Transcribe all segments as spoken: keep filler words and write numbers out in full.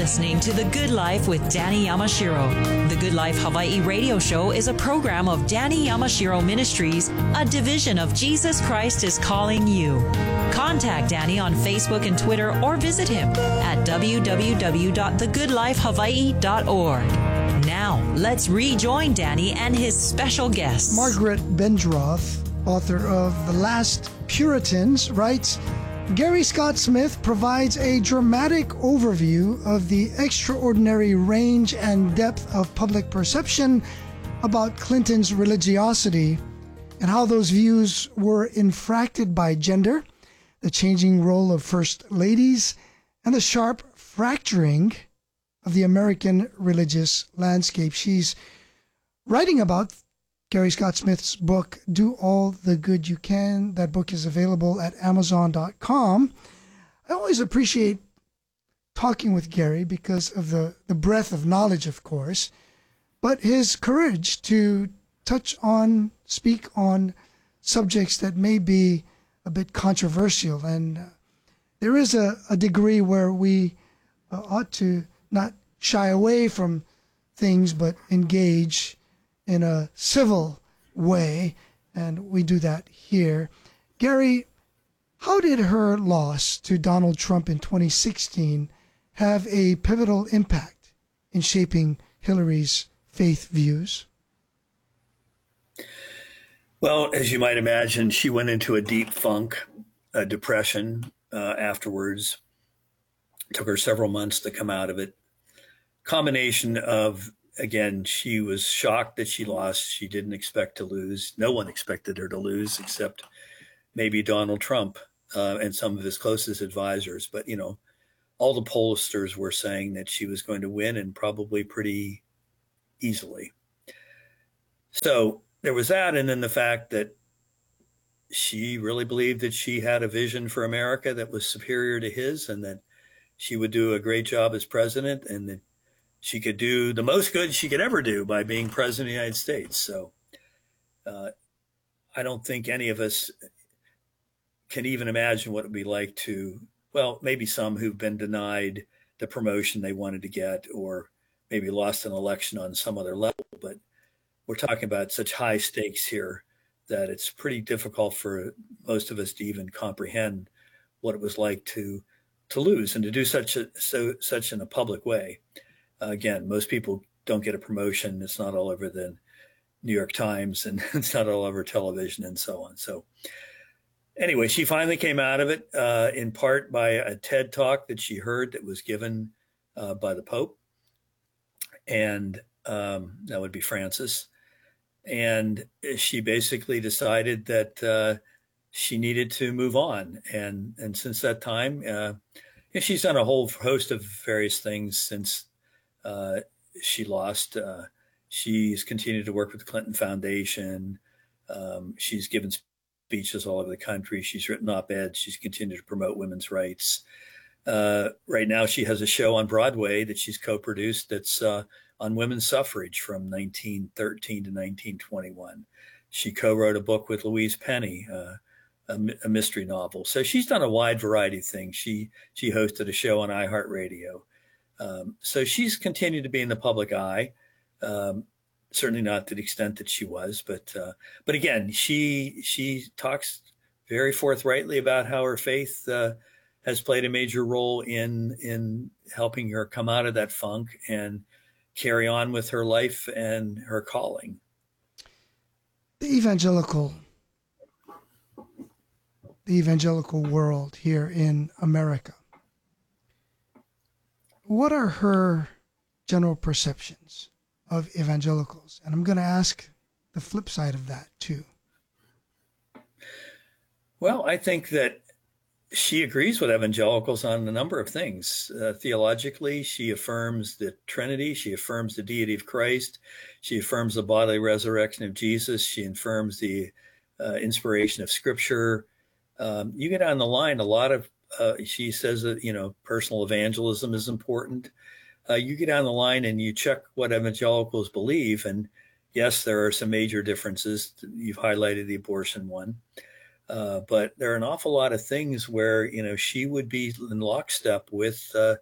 listening to The Good Life with Danny Yamashiro. The Good Life Hawaii radio show is a program of Danny Yamashiro Ministries, a division of Jesus Christ is Calling You. Contact Danny on Facebook and Twitter or visit him at w w w dot the good life hawaii dot org. Now, let's rejoin Danny and his special guests. Margaret Bendroth, author of The Last Puritans, writes, Gary Scott Smith provides a dramatic overview of the extraordinary range and depth of public perception about Clinton's religiosity and how those views were infracted by gender, the changing role of first ladies, and the sharp fracturing of the American religious landscape. She's writing about Gary Scott Smith's book, Do All the Good You Can. That book is available at amazon dot com. I always appreciate talking with Gary because of the, the breadth of knowledge, of course, but his courage to touch on, speak on subjects that may be a bit controversial. And uh, there is a, a degree where we uh, ought to not shy away from things, but engage in a civil way, and we do that here. Gary, how did her loss to Donald Trump in twenty sixteen have a pivotal impact in shaping Hillary's faith views? Well, as you might imagine, she went into a deep funk, a depression uh, afterwards. It took her several months to come out of it. Combination of, again, she was shocked that she lost. She didn't expect to lose. No one expected her to lose except maybe Donald Trump uh, and some of his closest advisors. But, you know, all the pollsters were saying that she was going to win, and probably pretty easily. So there was that. And then the fact that she really believed that she had a vision for America that was superior to his, and that she would do a great job as president, and that she could do the most good she could ever do by being president of the United States. So uh, I don't think any of us can even imagine what it would be like to, well, maybe some who've been denied the promotion they wanted to get, or maybe lost an election on some other level. But we're talking about such high stakes here that it's pretty difficult for most of us to even comprehend what it was like to to lose and to do such a so such in a public way. Uh, again, most people don't get a promotion. It's not all over the New York Times, and it's not all over television and so on. So anyway, she finally came out of it uh, in part by a TED talk that she heard that was given uh, by the Pope. And um, that would be Francis. And she basically decided that uh, she needed to move on. And, and since that time, uh, she's done a whole host of various things since Uh, she lost. Uh, she's continued to work with the Clinton Foundation. Um, she's given speeches all over the country. She's written op-eds. She's continued to promote women's rights. Uh, right now, she has a show on Broadway that she's co-produced that's uh, on women's suffrage from nineteen thirteen to nineteen twenty-one. She co-wrote a book with Louise Penny, uh, a, a mystery novel. So she's done a wide variety of things. She she hosted a show on iHeartRadio. Um, so she's continued to be in the public eye, um, certainly not to the extent that she was, but uh, but again, she she talks very forthrightly about how her faith uh, has played a major role in in helping her come out of that funk and carry on with her life and her calling. The evangelical, the evangelical world here in America. What are her general perceptions of evangelicals? And I'm going to ask the flip side of that too. Well, I think that she agrees with evangelicals on a number of things. Uh, theologically, she affirms the Trinity. She affirms the deity of Christ. She affirms the bodily resurrection of Jesus. She affirms the uh, inspiration of Scripture. Um, you get on the line, a lot of Uh, she says that, you know, personal evangelism is important. Uh, you get on the line and you check what evangelicals believe. And yes, there are some major differences. You've highlighted the abortion one. Uh, but there are an awful lot of things where, you know, she would be in lockstep with uh,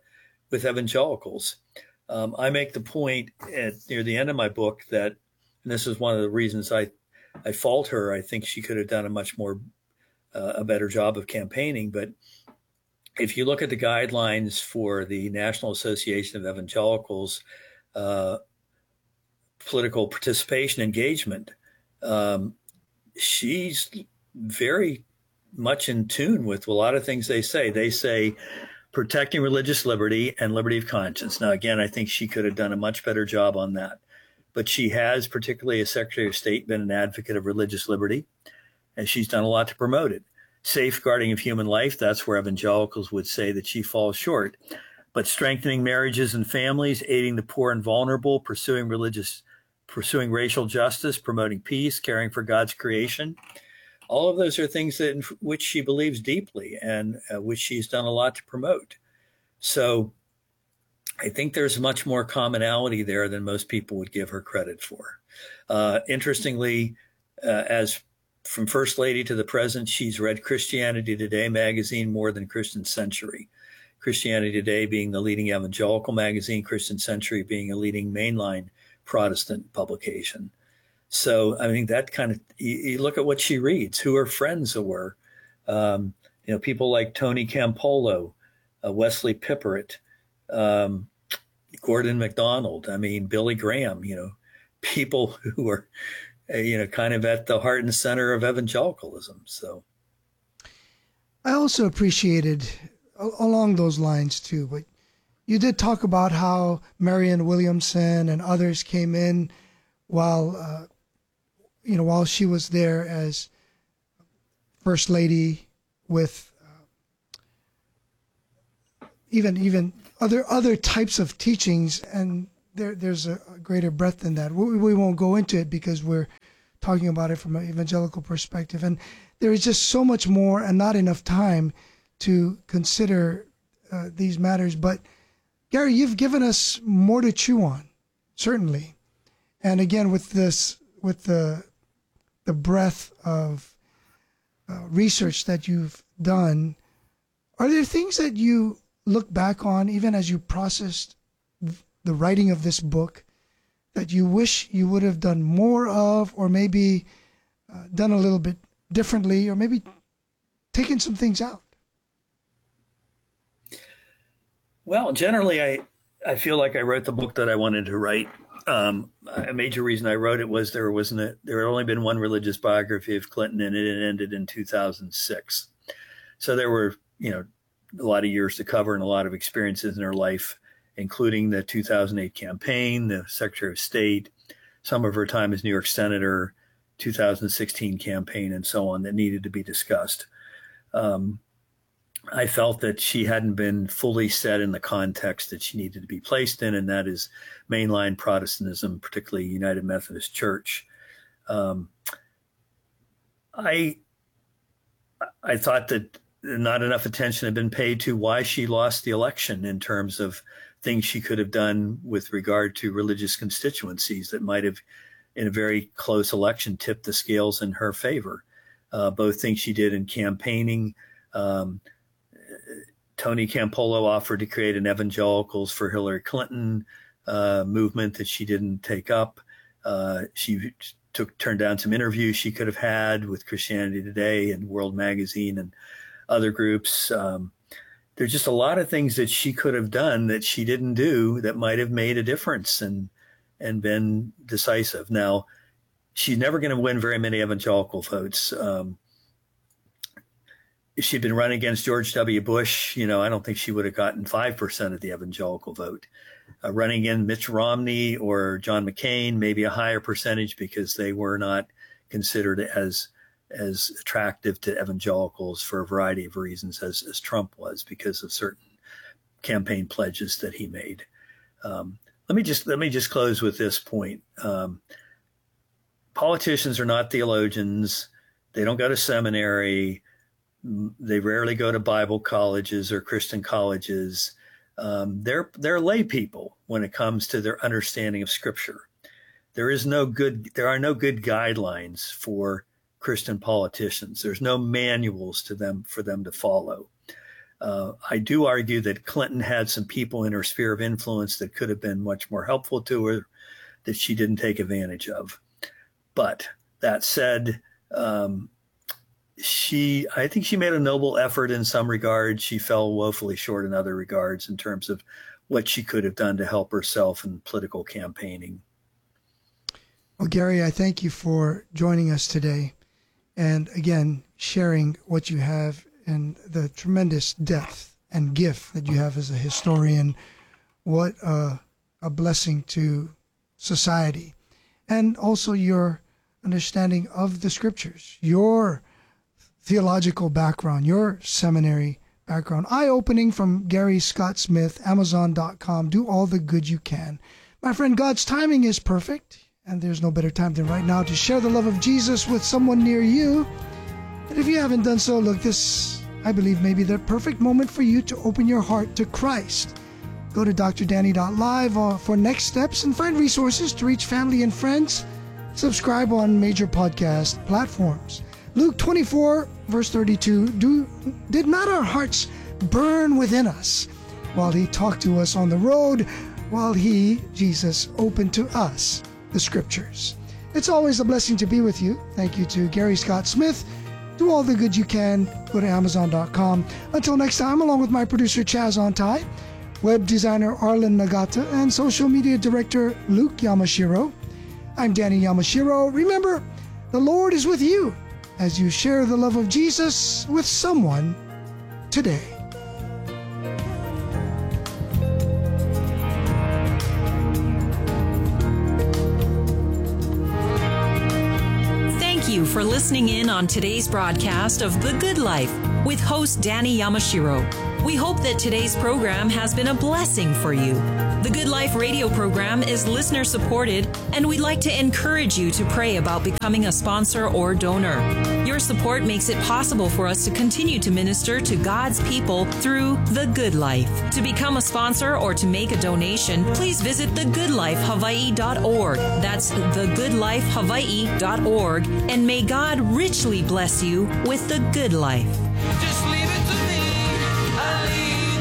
with evangelicals. Um, I make the point at near the end of my book that, and this is one of the reasons I, I fault her. I think she could have done a much more, uh, a better job of campaigning. But if you look at the guidelines for the National Association of Evangelicals, uh, political participation engagement, um, she's very much in tune with a lot of things they say. They say protecting religious liberty and liberty of conscience. Now, again, I think she could have done a much better job on that. But she has, particularly as Secretary of State, been an advocate of religious liberty, and she's done a lot to promote it. Safeguarding of human life, that's where evangelicals would say that she falls short. But strengthening marriages and families, aiding the poor and vulnerable, pursuing religious, pursuing racial justice, promoting peace, caring for God's creation, all of those are things that in which she believes deeply and uh, which she's done a lot to promote. So I think there's much more commonality there than most people would give her credit for. Uh, interestingly, uh, as from First Lady to the present, she's read Christianity Today magazine more than Christian Century. Christianity Today being the leading evangelical magazine, Christian Century being a leading mainline Protestant publication. So, I mean, that kind of, you, you look at what she reads, who her friends were, um, you know, people like Tony Campolo, uh, Wesley Pippert, um, Gordon MacDonald, I mean, Billy Graham, you know, people who were, uh, you know, kind of at the heart and center of evangelicalism. So I also appreciated along those lines too, but you did talk about how Marianne Williamson and others came in while, uh, you know, while she was there as First Lady, with uh, even even other other types of teachings, and there there's a, a greater breadth than that. We, we won't go into it because we're talking about it from an evangelical perspective, and there is just so much more and not enough time to consider uh, these matters. But Gary, you've given us more to chew on, certainly. And again, with this, with the the breadth of uh, research that you've done, are there things that you look back on, even as you processed the writing of this book, that you wish you would have done more of, or maybe uh, done a little bit differently, or maybe taken some things out? Well, generally, I, I feel like I wrote the book that I wanted to write. Um, a major reason I wrote it was there wasn't a, there had only been one religious biography of Clinton, and it ended in two thousand six. So there were, you know, a lot of years to cover and a lot of experiences in her life, including the two thousand eight campaign, the Secretary of State, some of her time as New York Senator, two thousand sixteen campaign, and so on, that needed to be discussed. Um, I felt that she hadn't been fully set in the context that she needed to be placed in, and that is mainline Protestantism, particularly United Methodist Church. Um, I I thought that not enough attention had been paid to why she lost the election in terms of things she could have done with regard to religious constituencies that might have, in a very close election, tipped the scales in her favor. Uh, both things she did in campaigning. Um, Tony Campolo offered to create an Evangelicals for Hillary Clinton uh, movement that she didn't take up. Uh, she took turned down some interviews she could have had with Christianity Today and World Magazine and other groups. Um, there's just a lot of things that she could have done that she didn't do that might have made a difference and and been decisive. Now, she's never going to win very many evangelical votes. Um, if she'd been running against George W. Bush, you know, I don't think she would have gotten five percent of the evangelical vote. Uh, running in Mitch Romney or John McCain, maybe a higher percentage because they were not considered as as attractive to evangelicals for a variety of reasons as, as Trump was, because of certain campaign pledges that he made. Um, let me just let me just close with this point. Um, politicians are not theologians. They don't go to seminary. They rarely go to Bible colleges or Christian colleges. Um, they're they're lay people when it comes to their understanding of Scripture. There is no good. There are no good guidelines for Christian politicians. There's no manuals to them for them to follow. Uh, I do argue that Clinton had some people in her sphere of influence that could have been much more helpful to her that she didn't take advantage of. But that said, um, she, I think she made a noble effort in some regards. She fell woefully short in other regards in terms of what she could have done to help herself in political campaigning. Well, Gary, I thank you for joining us today and, again, sharing what you have and the tremendous depth and gift that you have as a historian. What a, a blessing to society. And also your understanding of the scriptures, your theological background, your seminary background. Eye-opening from Gary Scott Smith, Amazon dot com. Do all the good you can. My friend, God's timing is perfect, and there's no better time than right now to share the love of Jesus with someone near you. And if you haven't done so, look, this, I believe, may be the perfect moment for you to open your heart to Christ. Go to D R Danny dot live for next steps and find resources to reach family and friends. Subscribe on major podcast platforms. Luke twenty-four, verse thirty-two, Do, did not our hearts burn within us while he talked to us on the road, while he, Jesus, opened to us the scriptures? It's always a blessing to be with you. Thank you to Gary Scott Smith. Do all the good you can. Go to Amazon dot com. Until next time, along with my producer Chaz Ontai, web designer Arlen Nagata, and social media director Luke Yamashiro, I'm Danny Yamashiro. Remember, the Lord is with you as you share the love of Jesus with someone today. Thank you for listening in on today's broadcast of The Good Life with host Danny Yamashiro. We hope that today's program has been a blessing for you. The Good Life radio program is listener supported, and we'd like to encourage you to pray about becoming a sponsor or donor. Your support makes it possible for us to continue to minister to God's people through The Good Life. To become a sponsor or to make a donation, please visit the good life hawaii dot org. That's the good life hawaii dot org, and may God richly bless you with the good life. Just leave it to me. I leave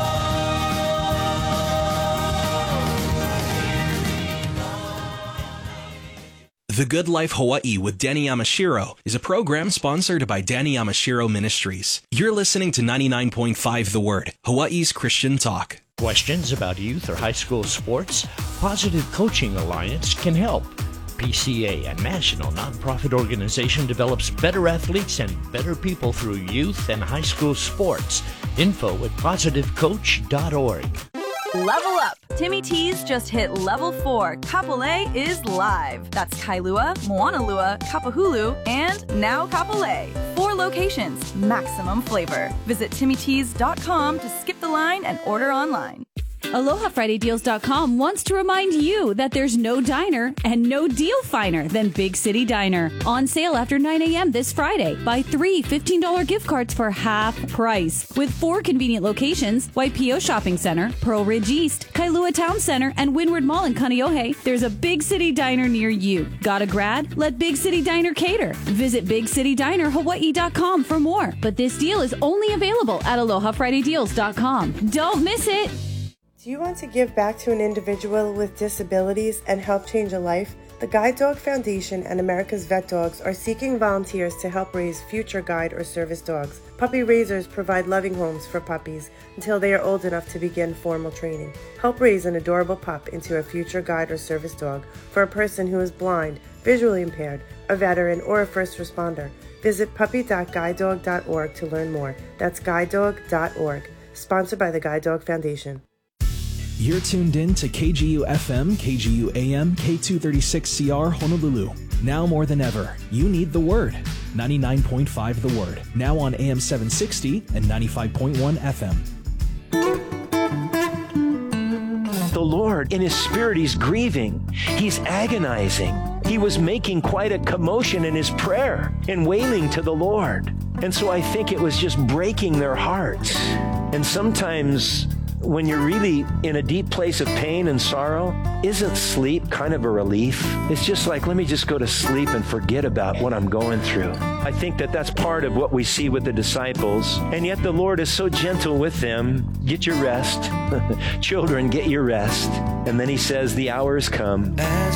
you. The Good Life Hawaii with Danny Yamashiro is a program sponsored by Danny Yamashiro Ministries. You're listening to ninety-nine point five The Word, Hawaii's Christian talk. Questions about youth or high school sports? Positive Coaching Alliance can help. P C A, a national nonprofit organization, develops better athletes and better people through youth and high school sports. Info at positive coach dot org. Level up! Timmy T's just hit level four. Kapolei is live. That's Kailua, Moanalua, Kapahulu, and now Kapolei. Four locations, maximum flavor. Visit timmy tees dot com to skip the line and order online. Aloha Friday Deals dot com wants to remind you that there's no diner and no deal finer than Big City Diner. On sale after nine a.m. this Friday. Buy three fifteen dollars gift cards for half price. With four convenient locations, Waipio Shopping Center, Pearl Ridge East, Kailua Town Center, and Windward Mall in Kaneohe, there's a Big City Diner near you. Got a grad? Let Big City Diner cater. Visit big city diner hawaii dot com for more. But this deal is only available at Aloha Friday Deals dot com. Don't miss it! Do you want to give back to an individual with disabilities and help change a life? The Guide Dog Foundation and America's Vet Dogs are seeking volunteers to help raise future guide or service dogs. Puppy raisers provide loving homes for puppies until they are old enough to begin formal training. Help raise an adorable pup into a future guide or service dog for a person who is blind, visually impaired, a veteran, or a first responder. Visit puppy dot guide dog dot org to learn more. That's guide dog dot org. Sponsored by the Guide Dog Foundation. You're tuned in to K G U F M, K G U A M, K two thirty-six C R Honolulu. Now more than ever, you need the Word. ninety-nine point five The Word. Now on A M seven sixty and ninety-five point one F M. The Lord, in his spirit, he's grieving. He's agonizing. He was making quite a commotion in his prayer and wailing to the Lord. And so I think it was just breaking their hearts. And sometimes when you're really in a deep place of pain and sorrow, isn't sleep kind of a relief? It's just like, let me just go to sleep and forget about what I'm going through. I think that that's part of what we see with the disciples. And yet the Lord is so gentle with them. Get your rest. Children, get your rest. And then he says, the hour has come. As